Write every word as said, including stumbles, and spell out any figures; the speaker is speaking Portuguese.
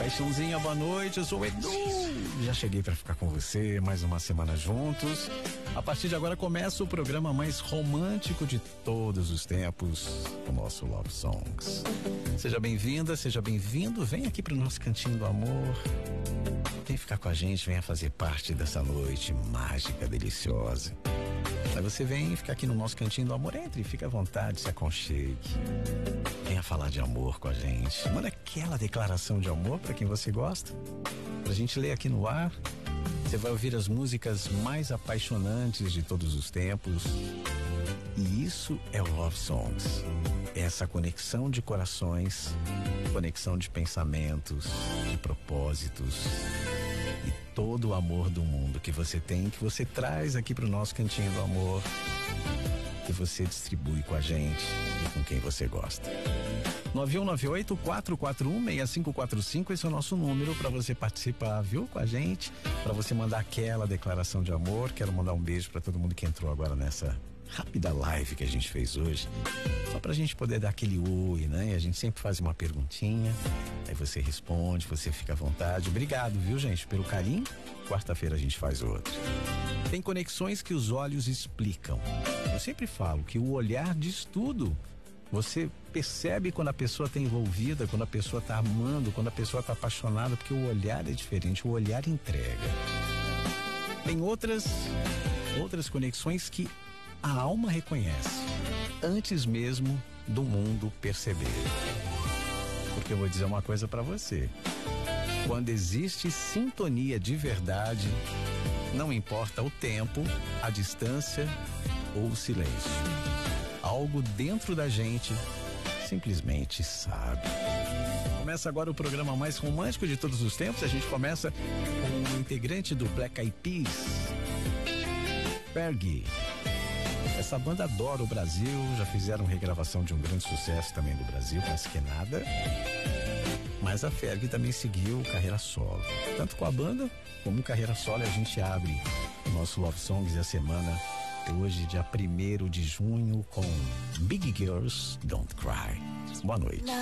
Paixãozinha, boa noite, eu sou o Edu. Já cheguei para ficar com você, mais uma semana juntos. A partir de agora começa o programa mais romântico de todos os tempos, o nosso Love Songs. Seja bem-vinda, seja bem-vindo, vem aqui pro nosso Cantinho do Amor. Vem ficar com a gente, venha fazer parte dessa noite mágica, deliciosa. Aí você vem ficar aqui no nosso Cantinho do Amor, entre, fica à vontade, se aconchegue. Venha falar de amor com a gente. Manda aquela declaração de amor para quem você gosta, pra gente ler aqui no ar. Você vai ouvir as músicas mais apaixonantes de todos os tempos. E isso é o Love Songs. Essa conexão de corações, conexão de pensamentos, de propósitos e todo o amor do mundo que você tem, que você traz aqui pro nosso Cantinho do Amor, que você distribui com a gente e com quem você gosta. nove um nove oito, quatro quatro um, seis cinco quatro cinco, esse é o nosso número para você participar, viu, com a gente, para você mandar aquela declaração de amor. Quero mandar um beijo para todo mundo que entrou agora nessa rápida live que a gente fez hoje, só pra gente poder dar aquele oi, né? E a gente sempre faz uma perguntinha, aí você responde, você fica à vontade. Obrigado, viu, gente, pelo carinho. Quarta-feira a gente faz outra. Tem conexões que os olhos explicam. Eu sempre falo que o olhar diz tudo. Você percebe quando a pessoa está envolvida, quando a pessoa está amando, quando a pessoa está apaixonada, porque o olhar é diferente, o olhar entrega. Tem outras, outras conexões que a alma reconhece, antes mesmo do mundo perceber. Porque eu vou dizer uma coisa para você. Quando existe sintonia de verdade, não importa o tempo, a distância ou o silêncio. Algo dentro da gente simplesmente sabe. Começa agora o programa mais romântico de todos os tempos. A gente começa com um integrante do Black Eyed Peas, Fergie. Essa banda adora o Brasil, já fizeram regravação de um grande sucesso também do Brasil, mas que nada. Mas a Fergie também seguiu carreira solo. Tanto com a banda como carreira solo. A gente abre o nosso Love Songs e a semana hoje, dia primeiro de junho, com Big Girls Don't Cry. Boa noite.